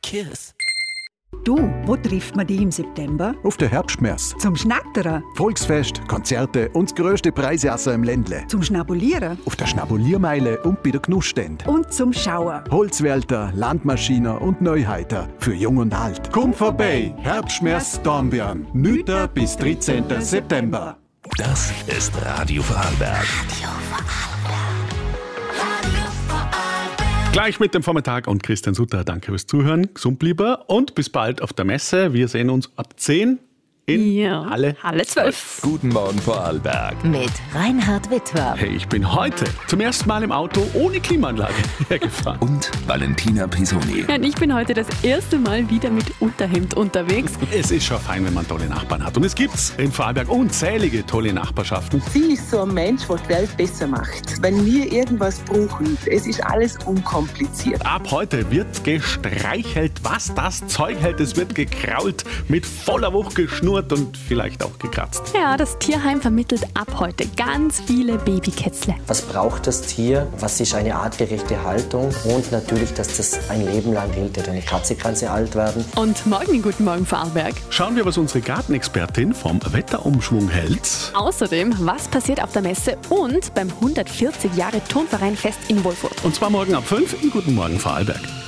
Kiss. Du, wo trifft man dich im September? Auf der Herbstmesse. Zum Schnattern? Volksfest, Konzerte und das grösste Preisessen im Ländle. Zum Schnabulieren? Auf der Schnabuliermeile und bei der Genussstände. Und zum Schauen? Holzwälder, Landmaschinen und Neuheiter. Für Jung und Alt. Komm vorbei! Herbstmesse Dornbirn. 9. bis 13. September. Das ist Radio Vorarlberg. Gleich mit dem Vormittag und Christian Sutter. Danke fürs Zuhören. Gesund bleiben und bis bald auf der Messe. Wir sehen uns ab 10 in Halle 12. Guten Morgen Vorarlberg. Mit Reinhard Wittwer. Hey, ich bin heute zum ersten Mal im Auto ohne Klimaanlage hergefahren. Und Valentina Pisoni. Und ich bin heute das erste Mal wieder mit Unterhemd unterwegs. Es ist schon fein, wenn man tolle Nachbarn hat. Und es gibt in Vorarlberg unzählige tolle Nachbarschaften. Sie ist so ein Mensch, der die Welt besser macht. Wenn wir irgendwas brauchen, es ist alles unkompliziert. Ab heute wird gestreichelt, was das Zeug hält. Es wird gekrault, mit voller Wucht geschnurrt und vielleicht auch gekratzt. Ja, das Tierheim vermittelt ab heute ganz viele Babykätzle. Was braucht das Tier? Was ist eine artgerechte Haltung? Und natürlich, dass das ein Leben lang gilt. Denn eine Katze kann sehr alt werden. Und morgen in Guten Morgen Vorarlberg. Schauen wir, was unsere Gartenexpertin vom Wetterumschwung hält. Außerdem, was passiert auf der Messe und beim 140 Jahre Turnvereinfest in Wolfurt. Und zwar morgen ab 5 in Guten Morgen Vorarlberg.